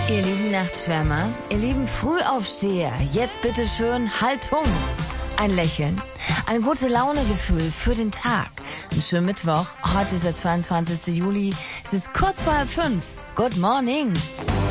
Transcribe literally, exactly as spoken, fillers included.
Ihr lieben Nachtschwärmer, ihr lieben Frühaufsteher, jetzt bitte schön Haltung. Ein Lächeln, ein gute Launegefühl für den Tag. Einen schönen Mittwoch, heute ist der zweiundzwanzigste Juli, es ist kurz vor halb fünf. Good morning.